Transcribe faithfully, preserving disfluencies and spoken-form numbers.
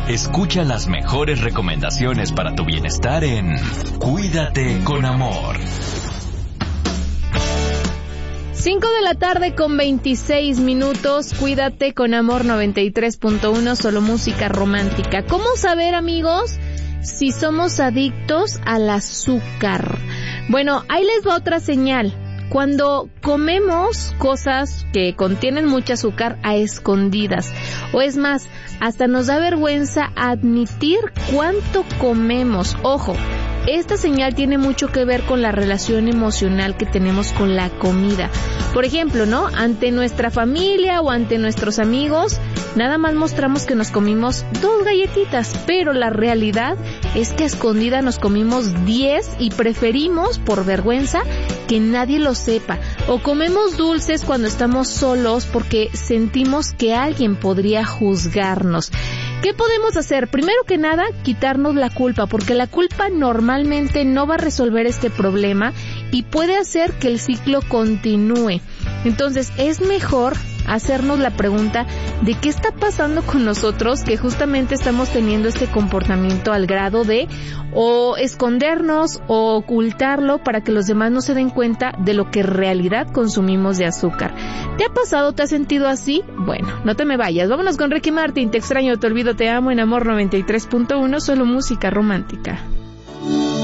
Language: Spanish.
Escucha las mejores recomendaciones para tu bienestar en Cuídate con Amor. cinco de la tarde con veintiséis minutos. Cuídate con Amor noventa y tres punto uno, solo música romántica. ¿Cómo saber, amigos, si somos adictos al azúcar? Bueno, ahí les va otra señal. Cuando comemos cosas que contienen mucho azúcar a escondidas, o es más, hasta nos da vergüenza admitir cuánto comemos. Ojo, esta señal tiene mucho que ver con la relación emocional que tenemos con la comida. Por ejemplo, ¿no? Ante nuestra familia o ante nuestros amigos, nada más mostramos que nos comimos dos galletitas, pero la realidad es que a escondida nos comimos diez y preferimos, por vergüenza, que nadie lo sepa. O comemos dulces cuando estamos solos porque sentimos que alguien podría juzgarnos. ¿Qué podemos hacer? Primero que nada, quitarnos la culpa, porque la culpa normalmente no va a resolver este problema y puede hacer que el ciclo continúe. Entonces, es mejor hacernos la pregunta de qué está pasando con nosotros, que justamente estamos teniendo este comportamiento al grado de o escondernos o ocultarlo para que los demás no se den cuenta de lo que en realidad consumimos de azúcar. ¿Te ha pasado? ¿Te has sentido así? Bueno, no te me vayas. Vámonos con Ricky Martin. Te extraño, te olvido, te amo en Amor noventa y tres punto uno, solo música romántica.